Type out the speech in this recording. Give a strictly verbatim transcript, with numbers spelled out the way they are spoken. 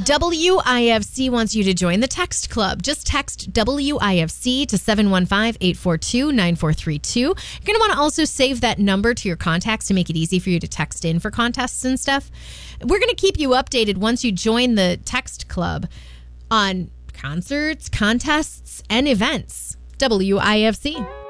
W I F C wants you to join the text club. Just text W I F C to seven one five, eight four two, nine four three two. You're going to want to also save that number to your contacts to make it easy for you to text in for contests and stuff. We're going to keep you updated once you join the text club on concerts, contests, and events. W I F C.